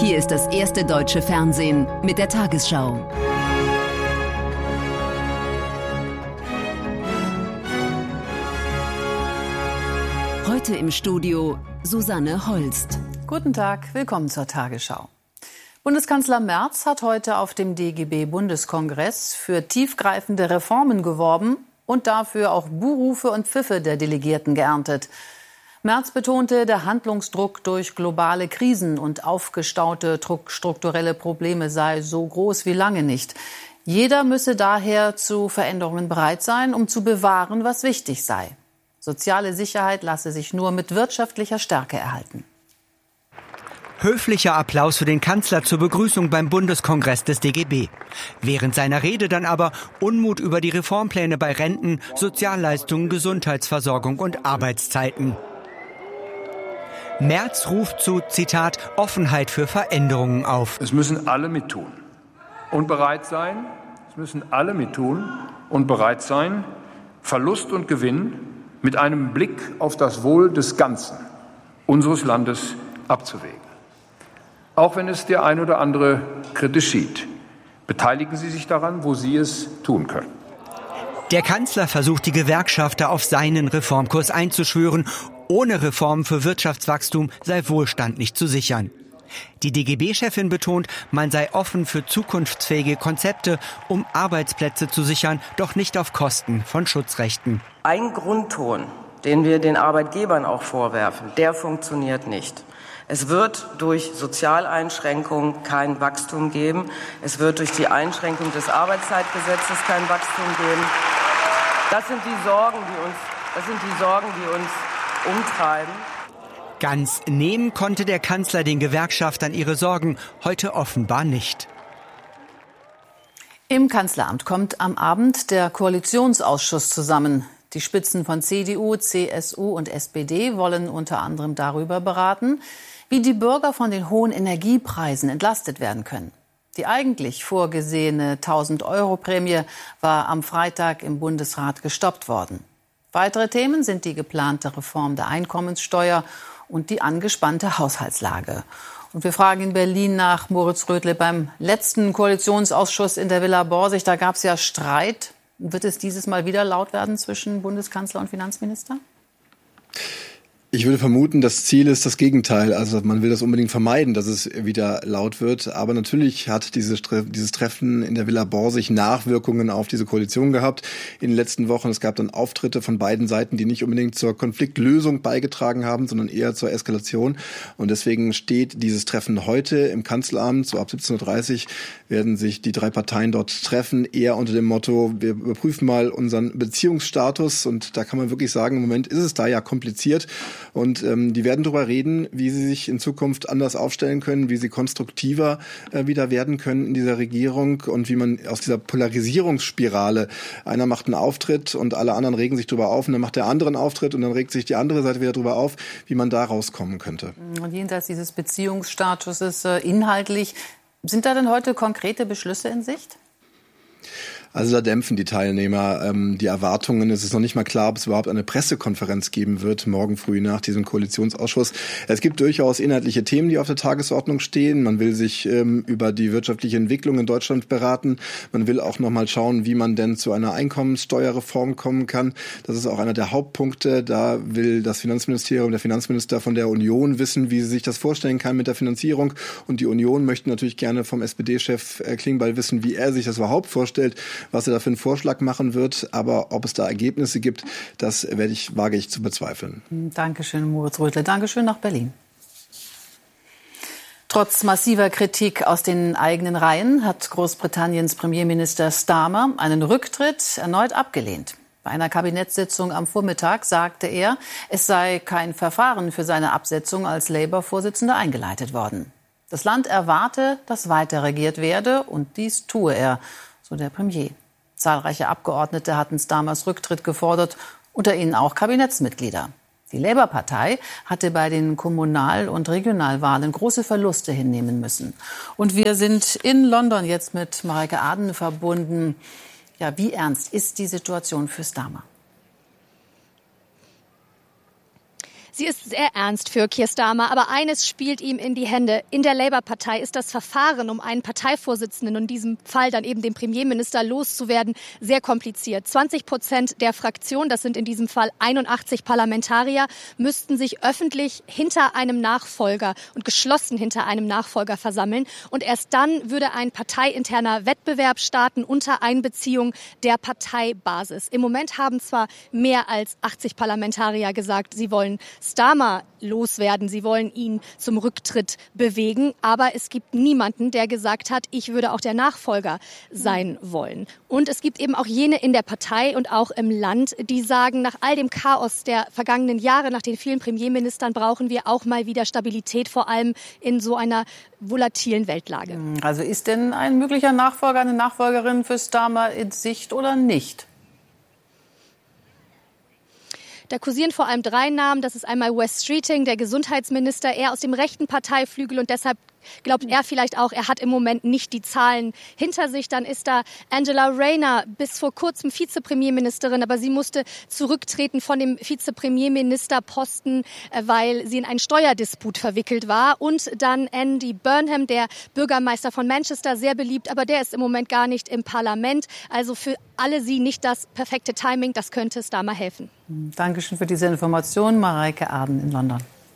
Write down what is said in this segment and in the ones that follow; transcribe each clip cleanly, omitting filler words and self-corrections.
Hier ist das erste deutsche Fernsehen mit der Tagesschau. Heute im Studio Susanne Holst. Guten Tag, willkommen zur Tagesschau. Bundeskanzler Merz hat heute auf dem DGB-Bundeskongress für tiefgreifende Reformen geworben und dafür auch Buhrufe und Pfiffe der Delegierten geerntet. Merz betonte, der Handlungsdruck durch globale Krisen und aufgestaute strukturelle Probleme sei so groß wie lange nicht. Jeder müsse daher zu Veränderungen bereit sein, um zu bewahren, was wichtig sei. Soziale Sicherheit lasse sich nur mit wirtschaftlicher Stärke erhalten. Höflicher Applaus für den Kanzler zur Begrüßung beim Bundeskongress des DGB. Während seiner Rede dann aber Unmut über die Reformpläne bei Renten, Sozialleistungen, Gesundheitsversorgung und Arbeitszeiten. Merz ruft zu, Zitat, Offenheit für Veränderungen auf. Es müssen alle mittun und bereit sein. Es müssen alle mittun und bereit sein, Verlust und Gewinn mit einem Blick auf das Wohl des Ganzen unseres Landes abzuwägen. Auch wenn es der ein oder andere kritisch sieht, beteiligen Sie sich daran, wo Sie es tun können. Der Kanzler versucht, die Gewerkschafter auf seinen Reformkurs einzuschwören. Ohne Reformen für Wirtschaftswachstum sei Wohlstand nicht zu sichern. Die DGB-Chefin betont, man sei offen für zukunftsfähige Konzepte, um Arbeitsplätze zu sichern, doch nicht auf Kosten von Schutzrechten. Ein Grundton, den wir den Arbeitgebern auch vorwerfen, der funktioniert nicht. Es wird durch Sozialeinschränkungen kein Wachstum geben. Es wird durch die Einschränkung des Arbeitszeitgesetzes kein Wachstum geben. Das sind die Sorgen, die uns umtreiben. Ganz nehmen konnte der Kanzler den Gewerkschaftern ihre Sorgen heute offenbar nicht. Im Kanzleramt kommt am Abend der Koalitionsausschuss zusammen. Die Spitzen von CDU, CSU und SPD wollen unter anderem darüber beraten, wie die Bürger von den hohen Energiepreisen entlastet werden können. Die eigentlich vorgesehene 1.000-Euro-Prämie war am Freitag im Bundesrat gestoppt worden. Weitere Themen sind die geplante Reform der Einkommenssteuer und die angespannte Haushaltslage. Und wir fragen in Berlin nach Moritz Rötle beim letzten Koalitionsausschuss in der Villa Borsig. Da gab es ja Streit. Wird es dieses Mal wieder laut werden zwischen Bundeskanzler und Finanzminister? Ich würde vermuten, das Ziel ist das Gegenteil. Also man will das unbedingt vermeiden, dass es wieder laut wird. Aber natürlich hat dieses Treffen in der Villa Borsig Nachwirkungen auf diese Koalition gehabt in den letzten Wochen. Es gab dann Auftritte von beiden Seiten, die nicht unbedingt zur Konfliktlösung beigetragen haben, sondern eher zur Eskalation. Und deswegen steht dieses Treffen heute im Kanzleramt. So ab 17.30 Uhr werden sich die drei Parteien dort treffen, eher unter dem Motto, wir überprüfen mal unseren Beziehungsstatus. Und da kann man wirklich sagen, im Moment ist es da ja kompliziert. Und die werden darüber reden, wie sie sich in Zukunft anders aufstellen können, wie sie konstruktiver wieder werden können in dieser Regierung und wie man aus dieser Polarisierungsspirale, einer macht einen Auftritt und alle anderen regen sich darüber auf und dann macht der andere einen Auftritt und dann regt sich die andere Seite wieder darüber auf, wie man da rauskommen könnte. Und jenseits dieses Beziehungsstatuses inhaltlich, sind da denn heute konkrete Beschlüsse in Sicht? Also da dämpfen die Teilnehmer die Erwartungen. Es ist noch nicht mal klar, ob es überhaupt eine Pressekonferenz geben wird, morgen früh nach diesem Koalitionsausschuss. Es gibt durchaus inhaltliche Themen, die auf der Tagesordnung stehen. Man will sich über die wirtschaftliche Entwicklung in Deutschland beraten. Man will auch noch mal schauen, wie man denn zu einer Einkommenssteuerreform kommen kann. Das ist auch einer der Hauptpunkte. Da will das Finanzministerium, der Finanzminister von der Union wissen, wie sie sich das vorstellen kann mit der Finanzierung. Und die Union möchte natürlich gerne vom SPD-Chef Klingbeil wissen, wie er sich das überhaupt vorstellt, was er da für einen Vorschlag machen wird. Aber ob es da Ergebnisse gibt, das wage ich zu bezweifeln. Dankeschön, Moritz Rötle. Dankeschön nach Berlin. Trotz massiver Kritik aus den eigenen Reihen hat Großbritanniens Premierminister Starmer einen Rücktritt erneut abgelehnt. Bei einer Kabinettssitzung am Vormittag sagte er, es sei kein Verfahren für seine Absetzung als Labour-Vorsitzender eingeleitet worden. Das Land erwarte, dass weiter regiert werde und dies tue er, so der Premier. Zahlreiche Abgeordnete hatten Starmers Rücktritt gefordert, unter ihnen auch Kabinettsmitglieder. Die Labour-Partei hatte bei den Kommunal- und Regionalwahlen große Verluste hinnehmen müssen. Und wir sind in London jetzt mit Mareike Aden verbunden. Ja, wie ernst ist die Situation für Starmer? Sie ist sehr ernst für Keir Starmer, aber eines spielt ihm in die Hände. In der Labour-Partei ist das Verfahren, um einen Parteivorsitzenden, in diesem Fall dann eben den Premierminister, loszuwerden, sehr kompliziert. 20% der Fraktion, das sind in diesem Fall 81 Parlamentarier, müssten sich öffentlich hinter einem Nachfolger und geschlossen hinter einem Nachfolger versammeln. Und erst dann würde ein parteiinterner Wettbewerb starten unter Einbeziehung der Parteibasis. Im Moment haben zwar mehr als 80 Parlamentarier gesagt, sie wollen Starmer loswerden, sie wollen ihn zum Rücktritt bewegen, aber es gibt niemanden, der gesagt hat, ich würde auch der Nachfolger sein wollen. Und es gibt eben auch jene in der Partei und auch im Land, die sagen, nach all dem Chaos der vergangenen Jahre, nach den vielen Premierministern, brauchen wir auch mal wieder Stabilität, vor allem in so einer volatilen Weltlage. Also ist denn ein möglicher Nachfolger, eine Nachfolgerin für Starmer in Sicht oder nicht? Da kursieren vor allem 3 Namen. Das ist einmal Wes Streeting, der Gesundheitsminister, er aus dem rechten Parteiflügel, und deshalb glaubt er vielleicht auch, er hat im Moment nicht die Zahlen hinter sich. Dann ist da Angela Rayner, bis vor kurzem Vizepremierministerin, aber sie musste zurücktreten von dem Vizepremierministerposten, weil sie in einen Steuerdisput verwickelt war. Und dann Andy Burnham, der Bürgermeister von Manchester, sehr beliebt, aber der ist im Moment gar nicht im Parlament. Also für alle sie nicht das perfekte Timing, das könnte Starmer helfen. Dankeschön für diese Information, Mareike Aden in London.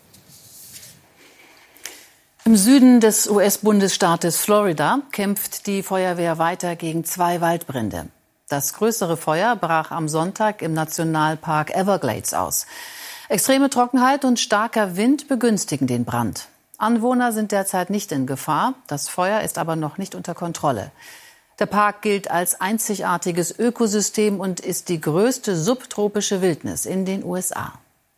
Im Süden des US-Bundesstaates Florida kämpft die Feuerwehr weiter gegen 2 Waldbrände. Das größere Feuer brach am Sonntag im Nationalpark Everglades aus. Extreme Trockenheit und starker Wind begünstigen den Brand. Anwohner sind derzeit nicht in Gefahr, das Feuer ist aber noch nicht unter Kontrolle. Der Park gilt als einzigartiges Ökosystem und ist die größte subtropische Wildnis in den USA.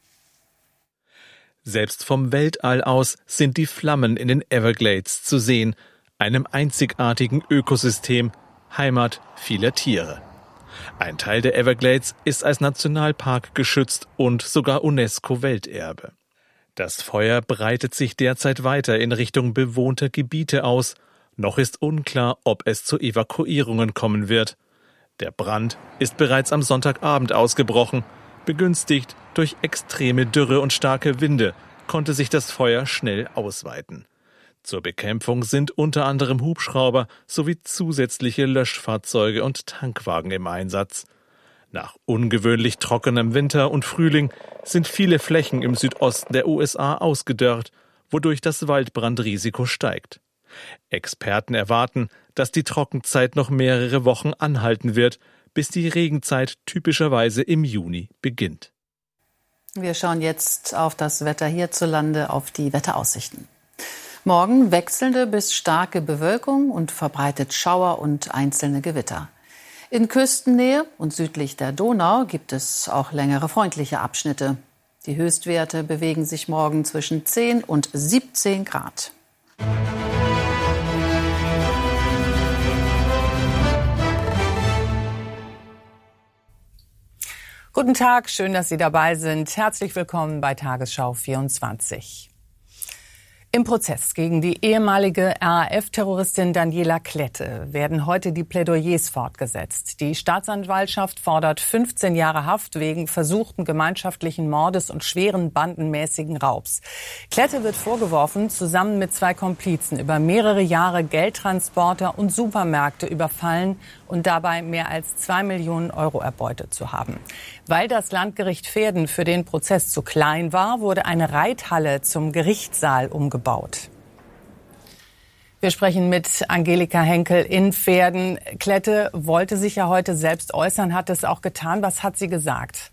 Selbst vom Weltall aus sind die Flammen in den Everglades zu sehen, einem einzigartigen Ökosystem, Heimat vieler Tiere. Ein Teil der Everglades ist als Nationalpark geschützt und sogar UNESCO-Welterbe. Das Feuer breitet sich derzeit weiter in Richtung bewohnter Gebiete aus. Noch ist unklar, ob es zu Evakuierungen kommen wird. Der Brand ist bereits am Sonntagabend ausgebrochen. Begünstigt durch extreme Dürre und starke Winde konnte sich das Feuer schnell ausweiten. Zur Bekämpfung sind unter anderem Hubschrauber sowie zusätzliche Löschfahrzeuge und Tankwagen im Einsatz. Nach ungewöhnlich trockenem Winter und Frühling sind viele Flächen im Südosten der USA ausgedörrt, wodurch das Waldbrandrisiko steigt. Experten erwarten, dass die Trockenzeit noch mehrere Wochen anhalten wird, bis die Regenzeit typischerweise im Juni beginnt. Wir schauen jetzt auf das Wetter hierzulande, auf die Wetteraussichten. Morgen wechselnde bis starke Bewölkung und verbreitet Schauer und einzelne Gewitter. In Küstennähe und südlich der Donau gibt es auch längere freundliche Abschnitte. Die Höchstwerte bewegen sich morgen zwischen 10 und 17 Grad. Guten Tag, schön, dass Sie dabei sind. Herzlich willkommen bei Tagesschau 24. Im Prozess gegen die ehemalige RAF-Terroristin Daniela Klette werden heute die Plädoyers fortgesetzt. Die Staatsanwaltschaft fordert 15 Jahre Haft wegen versuchten gemeinschaftlichen Mordes und schweren bandenmäßigen Raubs. Klette wird vorgeworfen, zusammen mit 2 Komplizen über mehrere Jahre Geldtransporter und Supermärkte überfallen und dabei mehr als 2 Millionen Euro erbeutet zu haben. Weil das Landgericht Verden für den Prozess zu klein war, wurde eine Reithalle zum Gerichtssaal umgebaut. Wir sprechen mit Angelika Henkel in Verden. Klette wollte sich ja heute selbst äußern, hat es auch getan. Was hat sie gesagt?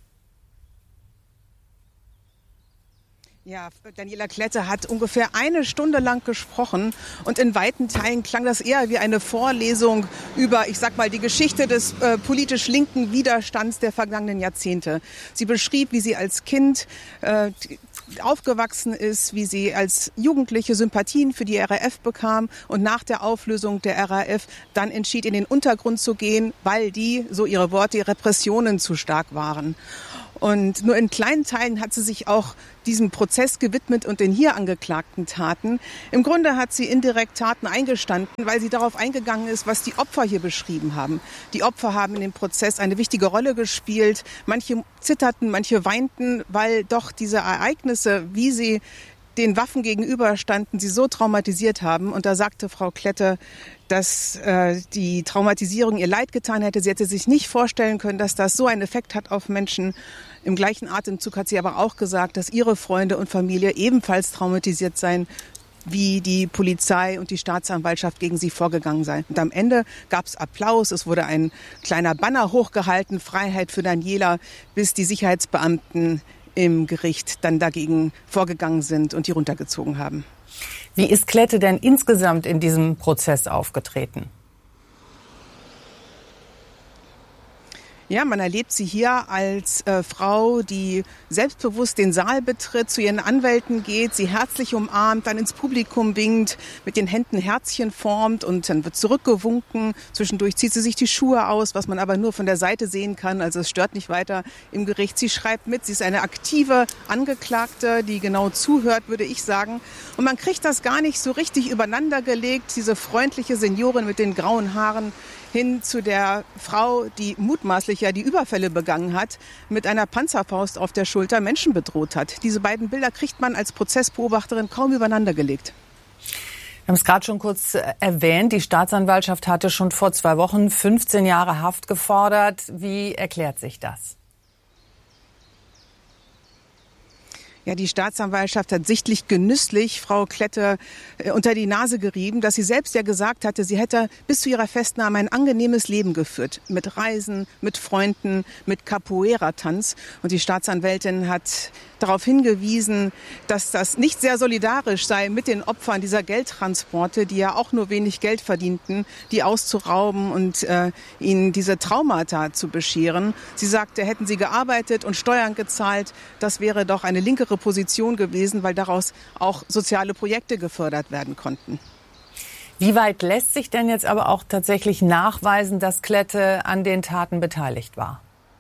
Ja, Daniela Klette hat ungefähr 1 Stunde lang gesprochen und in weiten Teilen klang das eher wie eine Vorlesung über, ich sag mal, die Geschichte des politisch linken Widerstands der vergangenen Jahrzehnte. Sie beschrieb, wie sie als Kind aufgewachsen ist, wie sie als Jugendliche Sympathien für die RAF bekam und nach der Auflösung der RAF dann entschied, in den Untergrund zu gehen, weil die, so ihre Worte, die Repressionen zu stark waren. Und nur in kleinen Teilen hat sie sich auch diesem Prozess gewidmet und den hier angeklagten Taten. Im Grunde hat sie indirekt Taten eingestanden, weil sie darauf eingegangen ist, was die Opfer hier beschrieben haben. Die Opfer haben in dem Prozess eine wichtige Rolle gespielt. Manche zitterten, manche weinten, weil doch diese Ereignisse, wie sie den Waffen gegenüberstanden, sie so traumatisiert haben. Und da sagte Frau Klette, dass die Traumatisierung ihr leid getan hätte. Sie hätte sich nicht vorstellen können, dass das so einen Effekt hat auf Menschen. Im gleichen Atemzug hat sie aber auch gesagt, dass ihre Freunde und Familie ebenfalls traumatisiert seien, wie die Polizei und die Staatsanwaltschaft gegen sie vorgegangen sei. Und am Ende gab es Applaus. Es wurde ein kleiner Banner hochgehalten, Freiheit für Daniela, bis die Sicherheitsbeamten im Gericht dann dagegen vorgegangen sind und die runtergezogen haben. Wie ist Klette denn insgesamt in diesem Prozess aufgetreten? Ja, man erlebt sie hier als Frau, die selbstbewusst den Saal betritt, zu ihren Anwälten geht, sie herzlich umarmt, dann ins Publikum winkt, mit den Händen Herzchen formt und dann wird zurückgewunken. Zwischendurch zieht sie sich die Schuhe aus, was man aber nur von der Seite sehen kann, also es stört nicht weiter im Gericht. Sie schreibt mit, sie ist eine aktive Angeklagte, die genau zuhört, würde ich sagen. Und man kriegt das gar nicht so richtig übereinander gelegt, diese freundliche Seniorin mit den grauen Haaren, hin zu der Frau, die mutmaßlich ja die Überfälle begangen hat, mit einer Panzerfaust auf der Schulter Menschen bedroht hat. Diese beiden Bilder kriegt man als Prozessbeobachterin kaum übereinander gelegt. Wir haben es gerade schon kurz erwähnt, die Staatsanwaltschaft hatte schon vor 2 Wochen 15 Jahre Haft gefordert. Wie erklärt sich das? Ja, die Staatsanwaltschaft hat sichtlich genüsslich Frau Klette unter die Nase gerieben, dass sie selbst ja gesagt hatte, sie hätte bis zu ihrer Festnahme ein angenehmes Leben geführt. Mit Reisen, mit Freunden, mit Capoeira-Tanz. Und die Staatsanwältin hat darauf hingewiesen, dass das nicht sehr solidarisch sei mit den Opfern dieser Geldtransporte, die ja auch nur wenig Geld verdienten, die auszurauben und ihnen diese Traumata zu bescheren. Sie sagte, hätten sie gearbeitet und Steuern gezahlt, das wäre doch eine linkere Position gewesen, weil daraus auch soziale Projekte gefördert werden konnten. Wie weit lässt sich denn jetzt aber auch tatsächlich nachweisen, dass Klette an den Taten beteiligt war?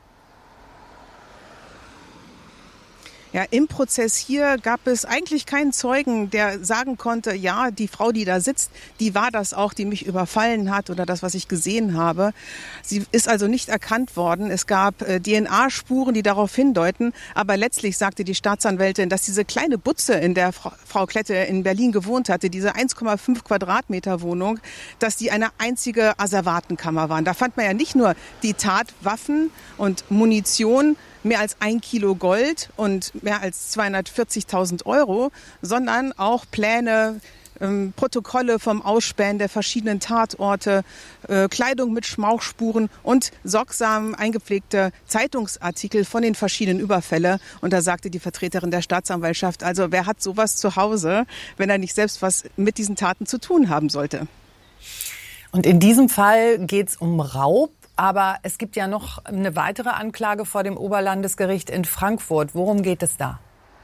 Ja, im Prozess hier gab es eigentlich keinen Zeugen, der sagen konnte, ja, die Frau, die da sitzt, die war das auch, die mich überfallen hat oder das, was ich gesehen habe. Sie ist also nicht erkannt worden. Es gab DNA-Spuren, die darauf hindeuten. Aber letztlich sagte die Staatsanwältin, dass diese kleine Butze, in der Frau Klette in Berlin gewohnt hatte, diese 1,5 Quadratmeter Wohnung, dass die eine einzige Asservatenkammer waren. Da fand man ja nicht nur die Tatwaffen und Munition, mehr als 1 Kilo Gold und mehr als 240.000 Euro, sondern auch Pläne, Protokolle vom Ausspähen der verschiedenen Tatorte, Kleidung mit Schmauchspuren und sorgsam eingepflegte Zeitungsartikel von den verschiedenen Überfällen. Und da sagte die Vertreterin der Staatsanwaltschaft, also wer hat sowas zu Hause, wenn er nicht selbst was mit diesen Taten zu tun haben sollte? Und in diesem Fall geht es um Raub. Aber es gibt ja noch eine weitere Anklage vor dem Oberlandesgericht in Frankfurt. Worum geht es da?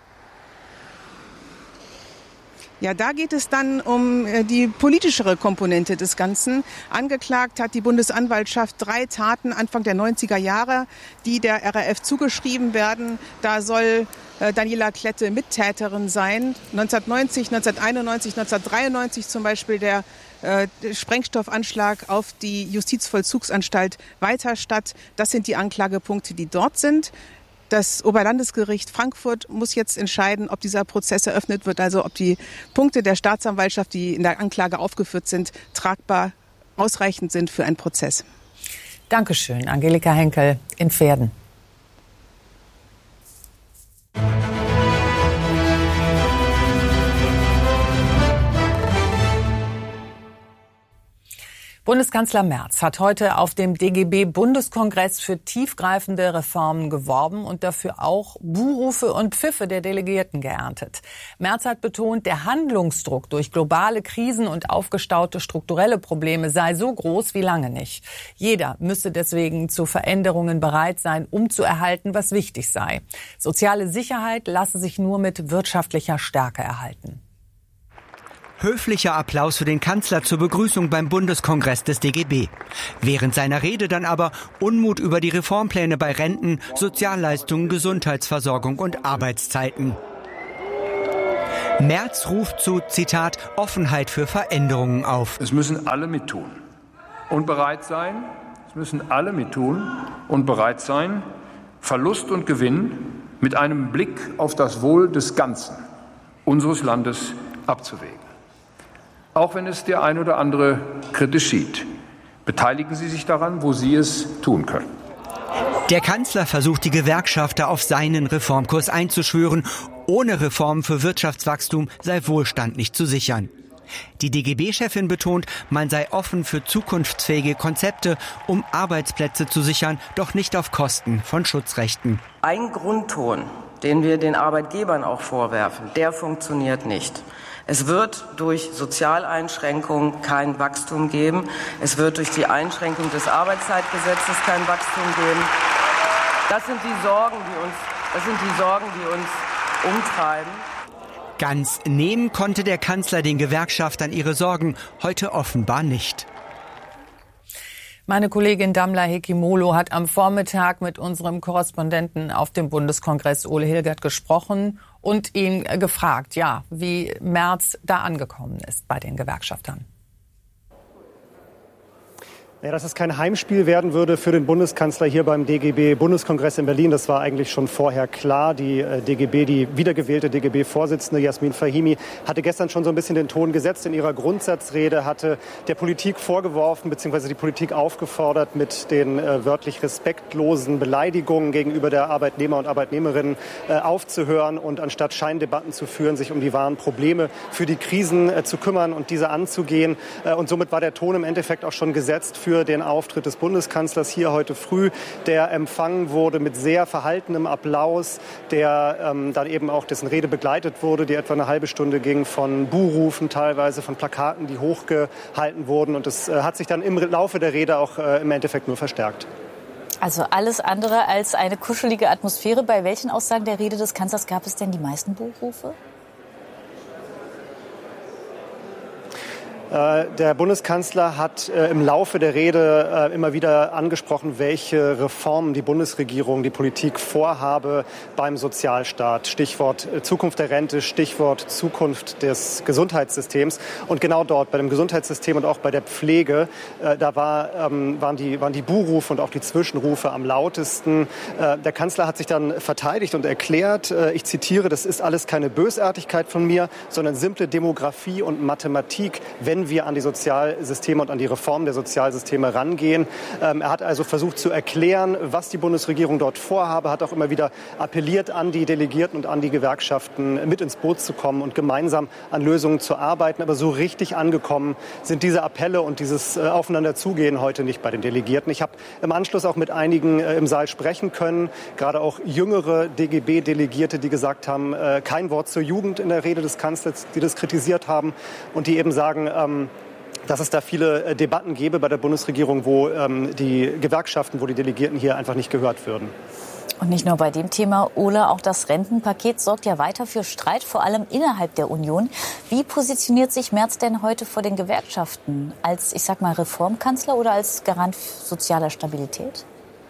Ja, da geht es dann um die politischere Komponente des Ganzen. Angeklagt hat die Bundesanwaltschaft 3 Taten Anfang der 90er Jahre, die der RAF zugeschrieben werden. Da soll Daniela Klette Mittäterin sein. 1990, 1991, 1993 zum Beispiel der Sprengstoffanschlag auf die Justizvollzugsanstalt Weiterstadt. Das sind die Anklagepunkte, die dort sind. Das Oberlandesgericht Frankfurt muss jetzt entscheiden, ob dieser Prozess eröffnet wird, also ob die Punkte der Staatsanwaltschaft, die in der Anklage aufgeführt sind, tragbar ausreichend sind für einen Prozess. Dankeschön, Angelika Henkel in Pferden. Bundeskanzler Merz hat heute auf dem DGB-Bundeskongress für tiefgreifende Reformen geworben und dafür auch Buhrufe und Pfiffe der Delegierten geerntet. Merz hat betont, der Handlungsdruck durch globale Krisen und aufgestaute strukturelle Probleme sei so groß wie lange nicht. Jeder müsse deswegen zu Veränderungen bereit sein, um zu erhalten, was wichtig sei. Soziale Sicherheit lasse sich nur mit wirtschaftlicher Stärke erhalten. Höflicher Applaus für den Kanzler zur Begrüßung beim Bundeskongress des DGB. Während seiner Rede dann aber Unmut über die Reformpläne bei Renten, Sozialleistungen, Gesundheitsversorgung und Arbeitszeiten. Merz ruft zu, Zitat, Offenheit für Veränderungen auf. Es müssen alle mittun und bereit sein. Es müssen alle mittun und bereit sein, Verlust und Gewinn mit einem Blick auf das Wohl des Ganzen unseres Landes abzuwägen. Auch wenn es der ein oder andere kritisch sieht, beteiligen Sie sich daran, wo Sie es tun können. Der Kanzler versucht, die Gewerkschafter auf seinen Reformkurs einzuschwören. Ohne Reformen für Wirtschaftswachstum sei Wohlstand nicht zu sichern. Die DGB-Chefin betont, man sei offen für zukunftsfähige Konzepte, um Arbeitsplätze zu sichern, doch nicht auf Kosten von Schutzrechten. Ein Grundton, den wir den Arbeitgebern auch vorwerfen, der funktioniert nicht. Es wird durch Sozialeinschränkungen kein Wachstum geben. Es wird durch die Einschränkung des Arbeitszeitgesetzes kein Wachstum geben. Das sind die Sorgen, die uns umtreiben. Ganz nehmen konnte der Kanzler den Gewerkschaftern ihre Sorgen heute offenbar nicht. Meine Kollegin Damla Hekimolo hat am Vormittag mit unserem Korrespondenten auf dem Bundeskongress Ole Hilgert gesprochen und ihn gefragt, wie Merz da angekommen ist bei den Gewerkschaftern. Ja, dass es kein Heimspiel werden würde für den Bundeskanzler hier beim DGB-Bundeskongress in Berlin, das war eigentlich schon vorher klar. Die wiedergewählte DGB-Vorsitzende Jasmin Fahimi hatte gestern schon so ein bisschen den Ton gesetzt. In ihrer Grundsatzrede hatte der Politik vorgeworfen bzw. die Politik aufgefordert, mit den wörtlich respektlosen Beleidigungen gegenüber der Arbeitnehmer und Arbeitnehmerinnen aufzuhören und anstatt Scheindebatten zu führen, sich um die wahren Probleme für die Krisen zu kümmern und diese anzugehen. Und somit war der Ton im Endeffekt auch schon gesetzt für den Auftritt des Bundeskanzlers hier heute früh, der empfangen wurde mit sehr verhaltenem Applaus, der dann eben auch dessen Rede begleitet wurde, die etwa eine halbe Stunde ging, von Buhrufen teilweise, von Plakaten, die hochgehalten wurden. Und das hat sich dann im Laufe der Rede auch im Endeffekt nur verstärkt. Also alles andere als eine kuschelige Atmosphäre. Bei welchen Aussagen der Rede des Kanzlers gab es denn die meisten Buhrufe? Der Bundeskanzler hat im Laufe der Rede immer wieder angesprochen, welche Reformen die Bundesregierung, die Politik vorhabe beim Sozialstaat. Stichwort Zukunft der Rente, Stichwort Zukunft des Gesundheitssystems. Und genau dort, bei dem Gesundheitssystem und auch bei der Pflege, da waren die Buhrufe und auch die Zwischenrufe am lautesten. Der Kanzler hat sich dann verteidigt und erklärt, ich zitiere, das ist alles keine Bösartigkeit von mir, sondern simple Demografie und Mathematik, wenn wir an die Sozialsysteme und an die Reform der Sozialsysteme rangehen. Er hat also versucht zu erklären, was die Bundesregierung dort vorhabe, hat auch immer wieder appelliert an die Delegierten und an die Gewerkschaften, mit ins Boot zu kommen und gemeinsam an Lösungen zu arbeiten. Aber so richtig angekommen sind diese Appelle und dieses Aufeinanderzugehen heute nicht bei den Delegierten. Ich habe im Anschluss auch mit einigen im Saal sprechen können, gerade auch jüngere DGB-Delegierte, die gesagt haben, kein Wort zur Jugend in der Rede des Kanzlers, die das kritisiert haben und die eben sagen, dass es da viele Debatten gäbe bei der Bundesregierung, wo die Gewerkschaften, wo die Delegierten hier einfach nicht gehört würden. Und nicht nur bei dem Thema, Ole, auch das Rentenpaket sorgt ja weiter für Streit, vor allem innerhalb der Union. Wie positioniert sich Merz denn heute vor den Gewerkschaften? Als, ich sag mal, Reformkanzler oder als Garant sozialer Stabilität?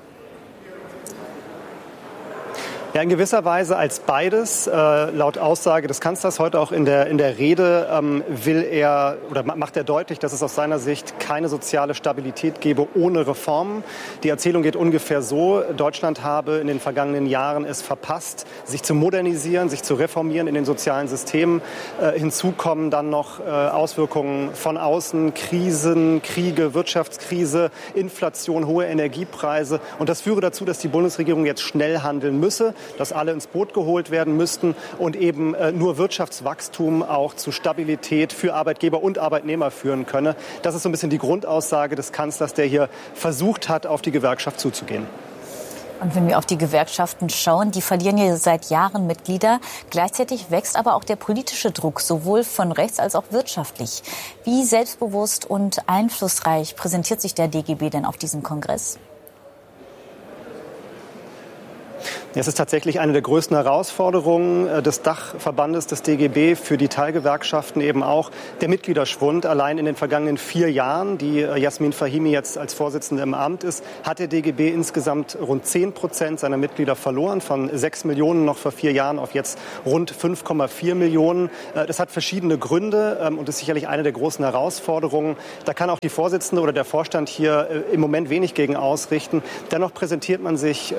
Ja, in gewisser Weise als beides. Laut Aussage des Kanzlers heute auch in der Rede macht er deutlich, dass es aus seiner Sicht keine soziale Stabilität gebe ohne Reformen. Die Erzählung geht ungefähr so: Deutschland habe in den vergangenen Jahren es verpasst, sich zu modernisieren, sich zu reformieren in den sozialen Systemen. Hinzu kommen dann noch Auswirkungen von außen, Krisen, Kriege, Wirtschaftskrise, Inflation, hohe Energiepreise. Und das führe dazu, dass die Bundesregierung jetzt schnell handeln müsse, dass alle ins Boot geholt werden müssten und eben nur Wirtschaftswachstum auch zu Stabilität für Arbeitgeber und Arbeitnehmer führen könne. Das ist so ein bisschen die Grundaussage des Kanzlers, der hier versucht hat, auf die Gewerkschaft zuzugehen. Und wenn wir auf die Gewerkschaften schauen, die verlieren ja seit Jahren Mitglieder. Gleichzeitig wächst aber auch der politische Druck, sowohl von rechts als auch wirtschaftlich. Wie selbstbewusst und einflussreich präsentiert sich der DGB denn auf diesem Kongress? Es ist tatsächlich eine der größten Herausforderungen des Dachverbandes des DGB für die Teilgewerkschaften eben auch der Mitgliederschwund. Allein in den vergangenen 4 Jahren, die Jasmin Fahimi jetzt als Vorsitzende im Amt ist, hat der DGB insgesamt rund 10% seiner Mitglieder verloren, von 6 Millionen noch vor 4 Jahren auf jetzt rund 5,4 Millionen. Das hat verschiedene Gründe und ist sicherlich eine der großen Herausforderungen. Da kann auch die Vorsitzende oder der Vorstand hier im Moment wenig gegen ausrichten. Dennoch präsentiert man sich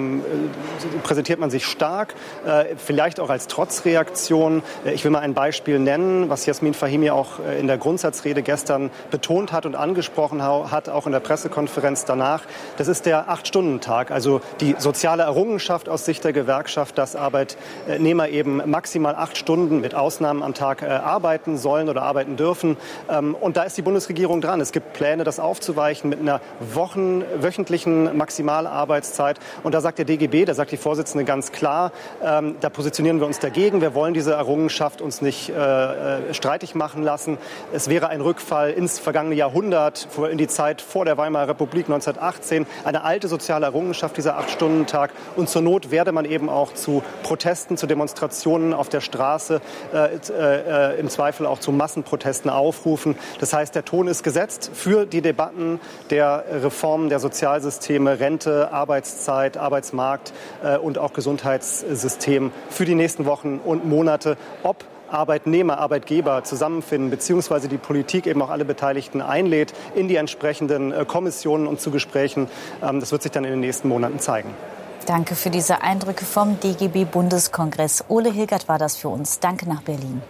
stark, vielleicht auch als Trotzreaktion. Ich will mal ein Beispiel nennen, was Jasmin Fahimi auch in der Grundsatzrede gestern betont hat und angesprochen hat, auch in der Pressekonferenz danach. Das ist der 8-Stunden-Tag, also die soziale Errungenschaft aus Sicht der Gewerkschaft, dass Arbeitnehmer eben maximal 8 Stunden mit Ausnahmen am Tag arbeiten sollen oder arbeiten dürfen. Und da ist die Bundesregierung dran. Es gibt Pläne, das aufzuweichen mit einer wöchentlichen Maximalarbeitszeit. Und da sagt der DGB, da sagt die Vorsitzende ganz klar, da positionieren wir uns dagegen. Wir wollen diese Errungenschaft uns nicht streitig machen lassen. Es wäre ein Rückfall ins vergangene Jahrhundert, in die Zeit vor der Weimarer Republik 1918. Eine alte soziale Errungenschaft, dieser 8-Stunden-Tag. Und zur Not werde man eben auch zu Protesten, zu Demonstrationen auf der Straße, im Zweifel auch zu Massenprotesten aufrufen. Das heißt, der Ton ist gesetzt für die Debatten der Reformen der Sozialsysteme, Rente, Arbeitszeit, Arbeitsmarkt und auch Gesundheitssystem für die nächsten Wochen und Monate. Ob Arbeitnehmer, Arbeitgeber zusammenfinden, beziehungsweise die Politik eben auch alle Beteiligten einlädt in die entsprechenden Kommissionen und zu Gesprächen. Das wird sich dann in den nächsten Monaten zeigen. Danke für diese Eindrücke vom DGB-Bundeskongress. Ole Hilgert war das für uns. Danke nach Berlin.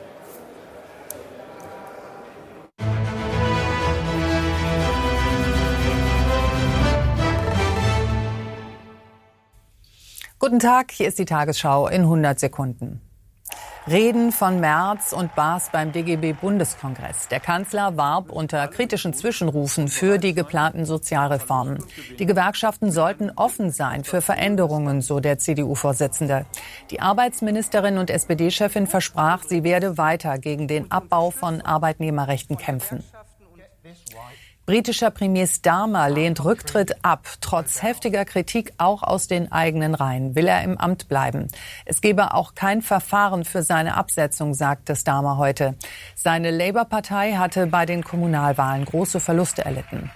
Guten Tag, hier ist die Tagesschau in 100 Sekunden. Reden von Merz und Baas beim DGB-Bundeskongress. Der Kanzler warb unter kritischen Zwischenrufen für die geplanten Sozialreformen. Die Gewerkschaften sollten offen sein für Veränderungen, so der CDU-Vorsitzende. Die Arbeitsministerin und SPD-Chefin versprach, sie werde weiter gegen den Abbau von Arbeitnehmerrechten kämpfen. Britischer Premier Starmer lehnt Rücktritt ab. Trotz heftiger Kritik auch aus den eigenen Reihen will er im Amt bleiben. Es gebe auch kein Verfahren für seine Absetzung, sagte Starmer heute. Seine Labour-Partei hatte bei den Kommunalwahlen große Verluste erlitten.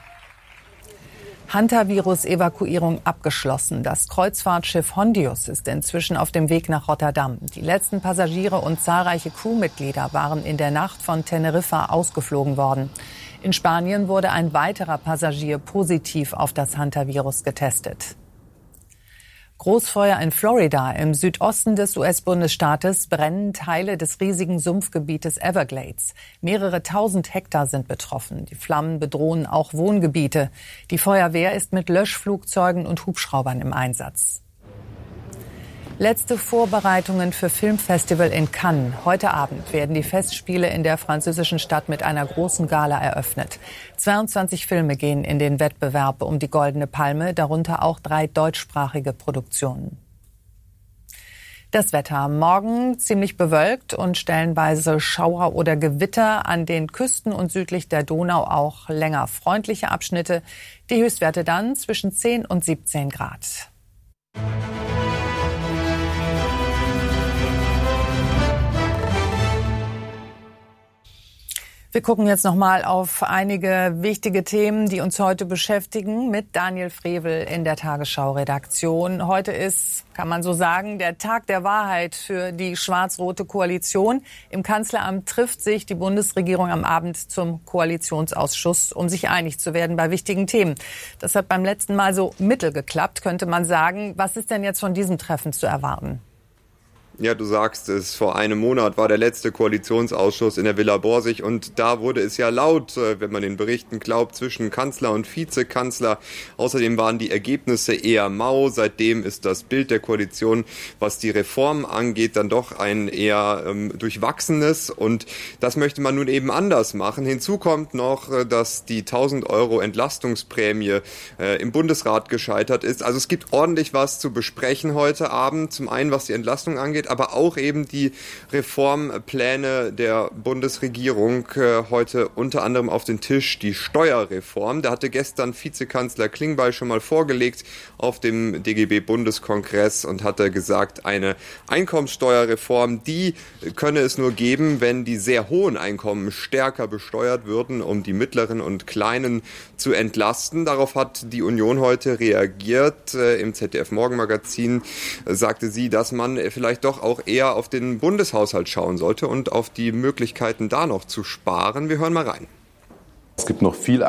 Hantavirus-Evakuierung abgeschlossen. Das Kreuzfahrtschiff Hondius ist inzwischen auf dem Weg nach Rotterdam. Die letzten Passagiere und zahlreiche Crewmitglieder waren in der Nacht von Teneriffa ausgeflogen worden. In Spanien wurde ein weiterer Passagier positiv auf das Hantavirus getestet. Großfeuer in Florida. Im Südosten des US-Bundesstaates brennen Teile des riesigen Sumpfgebietes Everglades. Mehrere tausend Hektar sind betroffen. Die Flammen bedrohen auch Wohngebiete. Die Feuerwehr ist mit Löschflugzeugen und Hubschraubern im Einsatz. Letzte Vorbereitungen für Filmfestival in Cannes. Heute Abend werden die Festspiele in der französischen Stadt mit einer großen Gala eröffnet. 22 Filme gehen in den Wettbewerb um die Goldene Palme, darunter auch 3 deutschsprachige Produktionen. Das Wetter. Morgen ziemlich bewölkt und stellenweise Schauer oder Gewitter. An den Küsten und südlich der Donau auch länger freundliche Abschnitte. Die Höchstwerte dann zwischen 10 und 17 Grad. Wir gucken jetzt noch mal auf einige wichtige Themen, die uns heute beschäftigen, mit Daniel Frevel in der Tagesschau-Redaktion. Heute ist, kann man so sagen, der Tag der Wahrheit für die schwarz-rote Koalition. Im Kanzleramt trifft sich die Bundesregierung am Abend zum Koalitionsausschuss, um sich einig zu werden bei wichtigen Themen. Das hat beim letzten Mal so mittel geklappt, könnte man sagen. Was ist denn jetzt von diesem Treffen zu erwarten? Ja, du sagst es, vor einem Monat war der letzte Koalitionsausschuss in der Villa Borsig und da wurde es ja laut, wenn man den Berichten glaubt, zwischen Kanzler und Vizekanzler. Außerdem waren die Ergebnisse eher mau. Seitdem ist das Bild der Koalition, was die Reform angeht, dann doch ein eher durchwachsenes und das möchte man nun eben anders machen. Hinzu kommt noch, dass die 1.000 € Entlastungsprämie im Bundesrat gescheitert ist. Also es gibt ordentlich was zu besprechen heute Abend. Zum einen, was die Entlastung angeht, steht, aber auch eben die Reformpläne der Bundesregierung heute unter anderem auf den Tisch, die Steuerreform. Da hatte gestern Vizekanzler Klingbeil schon mal vorgelegt auf dem DGB-Bundeskongress und hatte gesagt, eine Einkommenssteuerreform, die könne es nur geben, wenn die sehr hohen Einkommen stärker besteuert würden, um die mittleren und kleinen zu entlasten. Darauf hat die Union heute reagiert. Im ZDF-Morgenmagazin sagte sie, dass man vielleicht doch auch eher auf den Bundeshaushalt schauen sollte und auf die Möglichkeiten da noch zu sparen. Wir hören mal rein. Es gibt noch viel